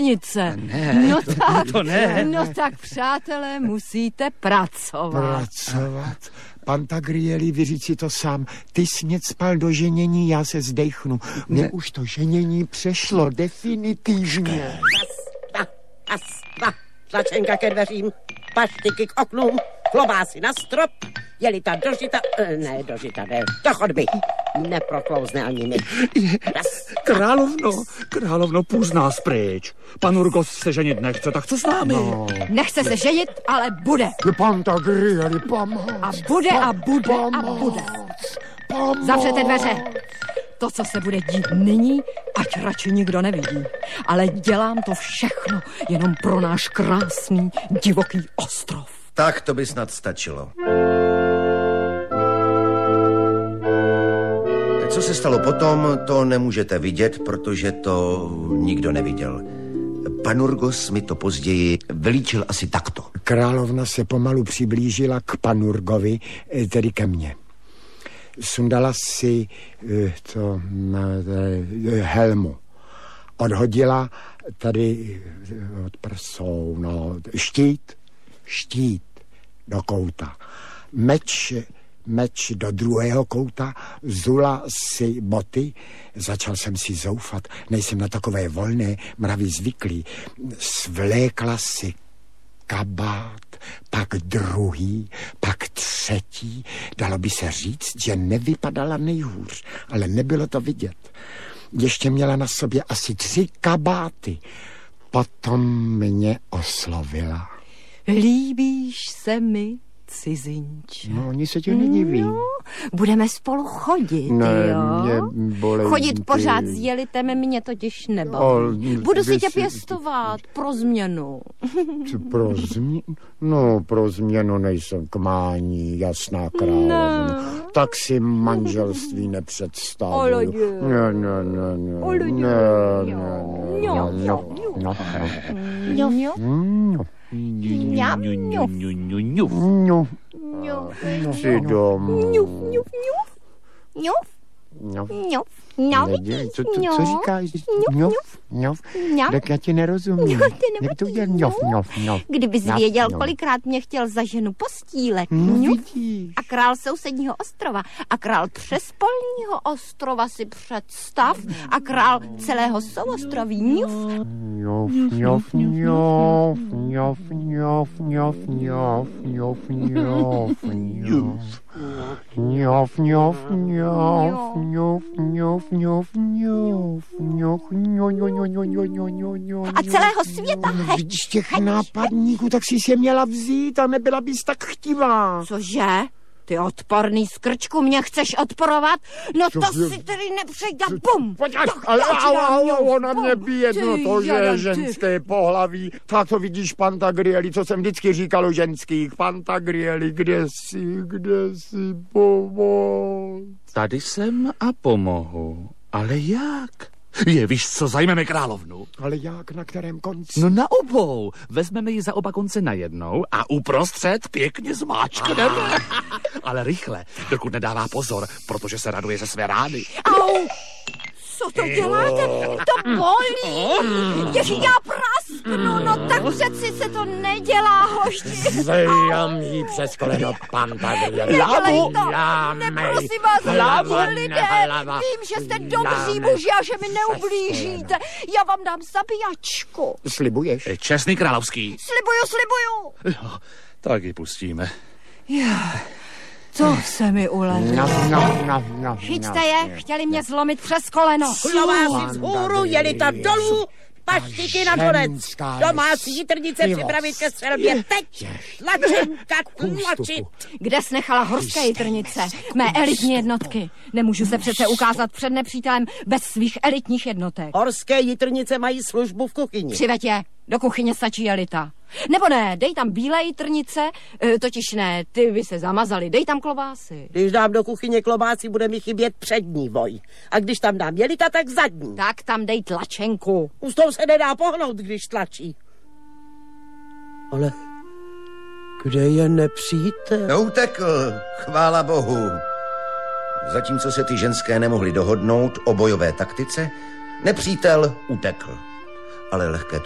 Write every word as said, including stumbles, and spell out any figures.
trnice. Ne, no to, tak, to ne. No tak, přátelé, musíte pracovat. Pracovat? Pantagrieli, vyříct si to sám. Ty jsi mě spal do ženění, já se zdechnu. Mně ne. už to ženění přešlo, definitivně. Pas, pas, pas, tlačenka ke dveřím, paštiky k oknům, klobásy na strop, jelita dožita, ne, dožita, ne, do chodby. Neproklouzne ani mi. Královno, královno, půjď nás pryč. Pan Urgos se ženit nechce, tak co s námi? No. Nechce se ženit, ale bude. Pantagrieli, pomoc. A bude a bude a bude. Zavřete dveře. To, co se bude dít nyní, ať radši nikdo nevidí. Ale dělám to všechno jenom pro náš krásný, divoký ostrov. Tak to by snad stačilo. Co se stalo potom, to nemůžete vidět, protože to nikdo neviděl. Pan Urgos mi to později vylíčil asi takto. Královna se pomalu přiblížila k Panurgovi, tedy ke mně. Sundala si to helmu. Odhodila tady od prsou, no, štít, štít do kouta. Meč, meč do druhého kouta, zula si boty. Začal jsem si zoufat, nejsem na takové volné mravy zvyklý. Svlékla si kabát, pak druhý, pak třetí. Dalo by se říct, že nevypadala nejhůř, ale nebylo to vidět. Ještě měla na sobě asi tři kabáty. Potom mě oslovila. Líbíš se mi, cizinče? No, oni se tě nediví. No, budeme spolu chodit, ne, jo? Mě bolej, chodit ty... pořád s jelitem mě totiž nebaví. Budu si tě pěstovat pro změnu. Pro změnu? No, pro změnu nejsem k mání, jasná královna. No. Tak si manželství nepředstavuju. Ne, ne, ne, ne. Ne, ne, ne. Mňam, mňuf. Mňuf. Mňuf. Mňuf. Jsi domů. Mňuf, mňuf, mňuf. Mňuf. Mňuf. Mňuf. Mňuf. Co, co, co říkáš? Mňuf. Mňuf. Tak já ti nerozumím. Jak to udělat? Mňuf, mňuf, mňuf. Kdybys věděl, kolikrát mě chtěl za ženu postílek. Mňuf. A král sousedního ostrova. A král přespolního ostrova si představ. A král celého souostroví. Mňuf. Mňuf, mňuf, mňuf. Mňuf, mňuf, mňuf, mňuf, mňuf, mňuf, mňuf. Mňuf, mňuf, mňuf, mňuf, mňuf, mňuf, mňuf, mňuf, mňuf. A celého světa heč. Víš těch nápadníků, tak si je měla vzít a nebyla bys tak chtivá. Cože? Ty odporný skrčku, mě chceš odporovat? No to si tedy nepřejde, bum! Ale ona mě bije, no to, že je ženské pohlaví. Tak to vidíš, Pantagrieli, co jsem vždycky říkal o ženských. Pantagrieli, kde jsi, kde jsi, pomoc. Tady jsem a pomohu. Ale jak? Je, víš co, zajmeme královnu. Ale jak, na kterém konci? No na obou. Vezmeme ji za oba konce najednou a uprostřed pěkně zmáčkneme. Ale rychle, dokud nedává pozor, protože se raduje ze své rány. Au! Co to děláte? To bolí! Ježi, já prasknu, no tak přeci se to nedělá, hošti. Zajam jí přes koleno, Pantagrieli. Nedělej to, neprosím vás, hlavu, lidé. Vím, že jste dobří muži a že mi neublížíte. Já vám dám zabíjačku. Slibuješ? Čestný královský. Slibuju, slibuju. Jo, tak ji pustíme. Já... To se mi ulevilo. No, no, no, no, Chyťte je, chtěli mě zlomit přes koleno. Klobásy vzhůru, jelita dolů, paštiky nakonec. Domácí jitrnice připravit ke střelbě teď. Tlačenka tlačit. Kde jsi nechala horské jitrnice? Mé elitní jednotky. Nemůžu se přece ukázat před nepřítelem bez svých elitních jednotek. Horské jitrnice mají službu v kuchyni. Přiveď je, do kuchyně stačí jelita. Nebo ne, dej tam bílé jitrnice, totiž ne, ty by se zamazali, dej tam klobásy. Když dám do kuchyně klobásy, bude mi chybět přední voj. A když tam dám jelita, tak zadní. Tak tam dej tlačenku. Už to se nedá pohnout, když tlačí. Ale kde je nepřítel? No, utekl, chvála bohu. Zatímco se ty ženské nemohly dohodnout o bojové taktice, nepřítel utekl. Ale lehké